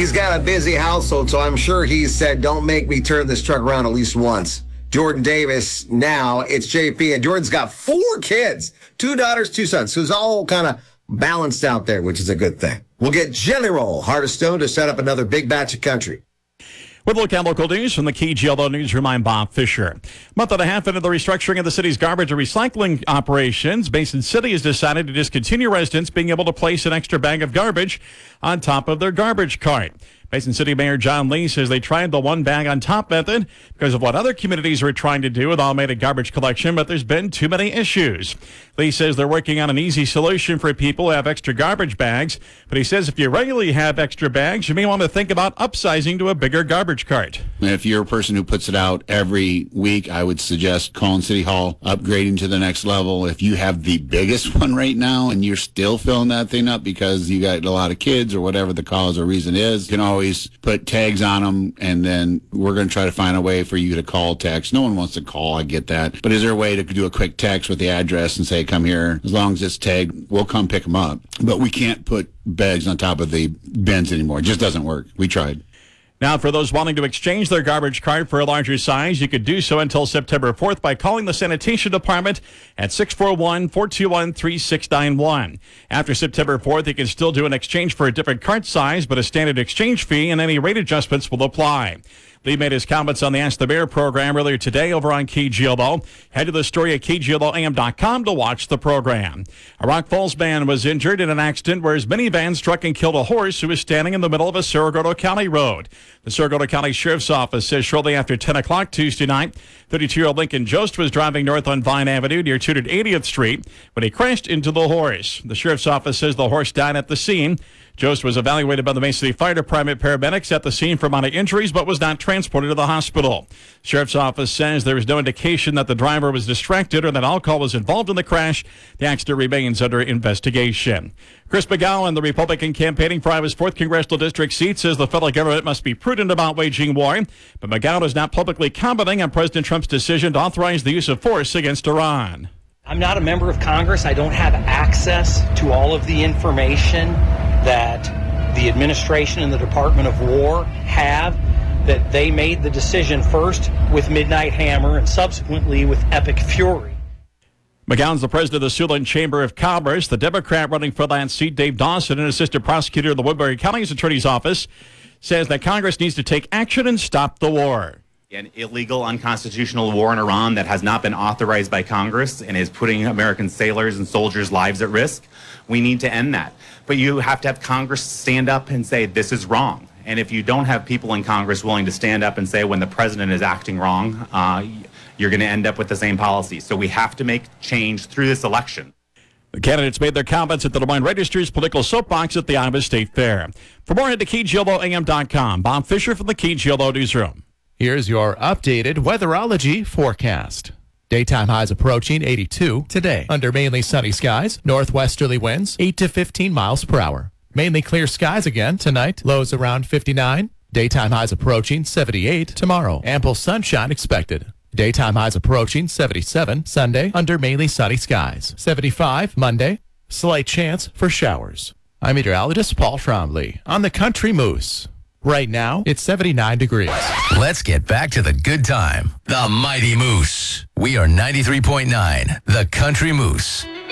He's got a busy household, so I'm sure he said, don't make me turn this truck around at least once. Jordan Davis, now it's JP, and Jordan's got 4 kids, 2 daughters, 2 sons. So it's all kind of balanced out there, which is a good thing. We'll get Jelly Roll, Heart of Stone, to set up another big batch of country. With local news from the KGLO Newsroom, I'm Bob Fisher. Month and a half into the restructuring of the city's garbage and recycling operations, Mason City has decided to discontinue residents being able to place an extra bag of garbage on top of their garbage cart. Mason City Mayor John Lee says they tried the one bag on top method because of what other communities were trying to do with automated garbage collection, but there's been too many issues. Lee says they're working on an easy solution for people who have extra garbage bags, but he says if you regularly have extra bags, you may want to think about upsizing to a bigger garbage cart. If you're a person who puts it out every week, I would suggest calling City Hall, upgrading to the next level. If you have the biggest one right now and you're still filling that thing up because you got a lot of kids or whatever the cause or reason is, you can always put tags on them, and then we're going to try to find a way for you to call, text. No one wants to call, I get that. But is there a way to do a quick text with the address and say, come here? As long as it's tagged, we'll come pick them up. But we can't put bags on top of the bins anymore. It just doesn't work. We tried. Now, for those wanting to exchange their garbage cart for a larger size, you could do so until September 4th by calling the Sanitation Department at 641-421-3691. After September 4th, you can still do an exchange for a different cart size, but a standard exchange fee and any rate adjustments will apply. Lee made his comments on the Ask the Mayor program earlier today over on KGLO. Head to the story at KGLOAM.com to watch the program. A Rock Falls man was injured in an accident where his minivan struck and killed a horse who was standing in the middle of a Cerro County road. The Cerro County Sheriff's Office says shortly after 10 o'clock Tuesday night, 32-year-old Lincoln Jost was driving north on Vine Avenue near 280th Street when he crashed into the horse. The Sheriff's Office says the horse died at the scene. Jost was evaluated by the Mason City Fire Department paramedics at the scene for minor injuries, but was not transported to the hospital. Sheriff's Office says there is no indication that the driver was distracted or that alcohol was involved in the crash. The accident remains under investigation. Chris McGowan, the Republican campaigning for Iowa's 4th Congressional District seat, says the federal government must be prudent about waging war. But McGowan is not publicly commenting on President Trump's decision to authorize the use of force against Iran. I'm not a member of Congress. I don't have access to all of the information that the administration and the Department of War have, that they made the decision first with Midnight Hammer and subsequently with Epic Fury. McGowan's the president of the Siouxland Chamber of Commerce. The Democrat running for that seat, Dave Dawson, an assistant prosecutor of the Woodbury County's Attorney's Office, says that Congress needs to take action and stop the war. An illegal, unconstitutional war in Iran that has not been authorized by Congress and is putting American sailors and soldiers' lives at risk. We need to end that. But you have to have Congress stand up and say, this is wrong. And if you don't have people in Congress willing to stand up and say when the president is acting wrong, you're going to end up with the same policy. So we have to make change through this election. The candidates made their comments at the Des Moines Register's political soapbox at the Iowa State Fair. For more, head to KGLOAM.com. Bob Fisher from the KGLO Newsroom. Here's your updated weatherology forecast. Daytime highs approaching 82 today. Under mainly sunny skies, northwesterly winds 8 to 15 miles per hour. Mainly clear skies again tonight. Lows around 59. Daytime highs approaching 78 tomorrow. Ample sunshine expected. Daytime highs approaching 77 Sunday under mainly sunny skies. 75 Monday. Slight chance for showers. I'm meteorologist Paul Trombley on the Country Moose. Right now, it's 79 degrees. Let's get back to the good time. The Mighty Moose. We are 93.9, the Country Moose.